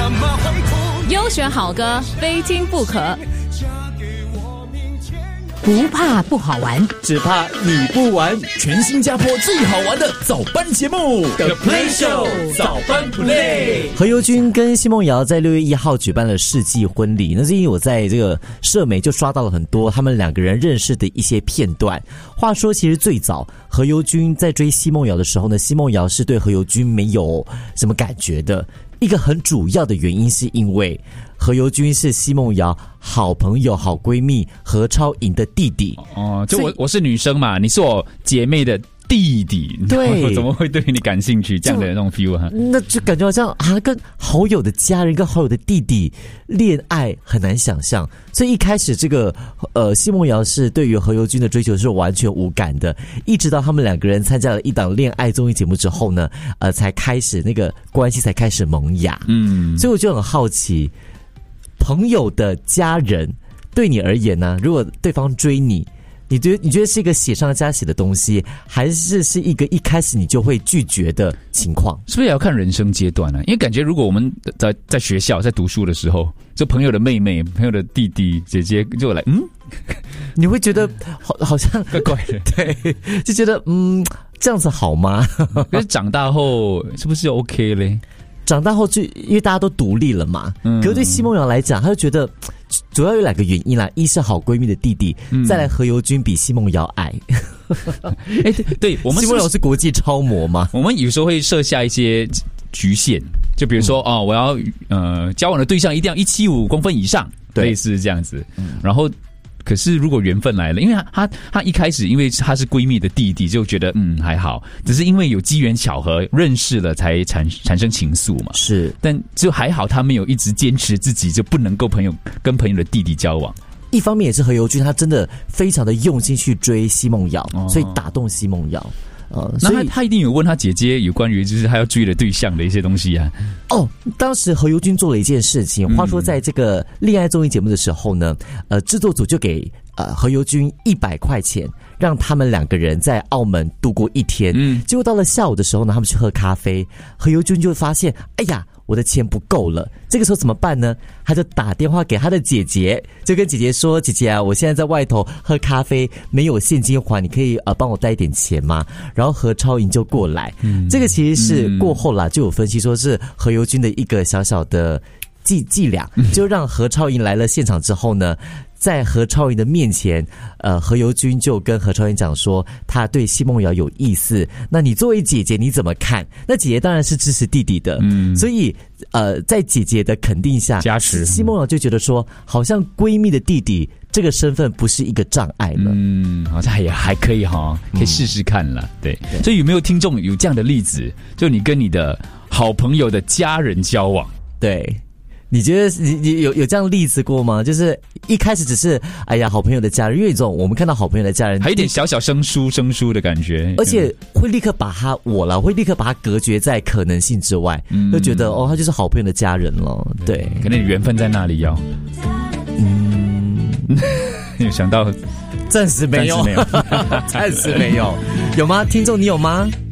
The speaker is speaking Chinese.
优选好歌，非听不可。 不怕不好玩， 只怕你不玩。全新加坡最好玩的早班节目 The Play Show 早班 Play。 何猷君跟奚梦瑶在6月1号举办了世纪婚礼，那是因为我在这个社媒就刷到了很多他们两个人认识的一些片段。话说其实最早何猷君在追奚梦瑶的时候呢，奚梦瑶是对何猷君没有什么感觉的，一个很主要的原因是因为何猷君是奚梦瑶好朋友好闺蜜何超颖的弟弟。 哦，就我是女生嘛，你是我姐妹的弟弟， 对， 我怎么会对你感兴趣？这样的那种 feel 啊， 那就感觉好像啊，跟好友的家人跟好友的弟弟恋爱很难想象。所以一开始这个奚梦瑶是对于何猷君的追求是完全无感的，一直到他们两个人参加了一档恋爱综艺节目之后呢，才开始那个关系才开始萌芽。所以我就很好奇，朋友的家人对你而言呢，如果对方追你，你觉得是一个写上加写的东西，还是一个一开始你就会拒绝的情况？ 是不是也要看人生阶段呢？因为感觉如果我们在学校在读书的时候，就朋友的妹妹、朋友的弟弟、姐姐就来， 你会觉得好像怪怪的， 对，就觉得这样子好吗？ 可是长大后是不是 OK 嘞？ 长大后就因为大家都独立了嘛，可是对奚梦瑶来讲，她就觉得主要有2个原因啦，一是好闺蜜的弟弟，再来何猷君比奚梦瑶矮。 对，我们奚梦瑶是国际超模吗？ 我们有时候会设下一些局限，就比如说我要交往的对象一定要175公分以上，类似这样子，然后。可是如果缘分来了，因为她一开始因为她是闺蜜的弟弟，就觉得还好，只是因为有机缘巧合认识了才产生情愫嘛。是，但就还好她没有一直坚持自己就不能够跟朋友的弟弟交往。 一方面也是何猷君他真的非常的用心去追奚梦瑶，所以打动奚梦瑶。 那他一定有问他姐姐有关于就是他要追的对象的一些东西啊。 当时何猷君做了一件事情，话说在这个恋爱综艺节目的时候呢，制作组就给何猷君100块钱，让他们2个人在澳门度过一天。结果到了下午的时候呢，他们去喝咖啡，何猷君就发现，哎呀，我的钱不够了。这个时候怎么办呢？他就打电话给他的姐姐，就跟姐姐说，姐姐啊，我现在在外头喝咖啡，没有现金还，你可以帮我带一点钱吗？然后何超颖就过来。这个其实是过后啦，就有分析说是何猷君的一个小小的伎俩，就让何超颖来了现场之后呢，在何超颖的面前，何猷君就跟何超颖讲说，他对奚梦瑶有意思。那你作为姐姐你怎么看？那姐姐当然是支持弟弟的，所以在姐姐的肯定下， 加持， 奚梦瑶就觉得说，好像闺蜜的弟弟这个身份不是一个障碍了。 好像也还可以哈，可以试试看了。对，所以有没有听众有这样的例子？就你跟你的好朋友的家人交往， 对。你觉得你有这样例子过吗？就是一开始只是哎呀好朋友的家人，因为这种我们看到好朋友的家人还有点小小生疏的感觉， 而且会立刻把他会立刻把他隔绝在可能性之外，就觉得他就是好朋友的家人了。对， 可能你缘分在那里要有想到暂时没有，暂时没有，有吗？听众你有吗？